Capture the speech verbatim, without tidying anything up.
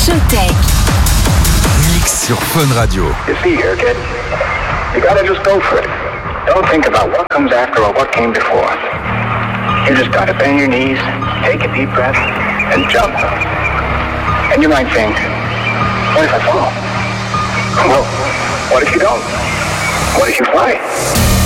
Showtech. Mix sur Fun Radio. You see here, kid, you gotta just go for it. Don't think about what comes after or what came before. You just gotta bend your knees, take a deep breath, and jump. And you might think, what if I fall? Well, what if you don't? What if you fly?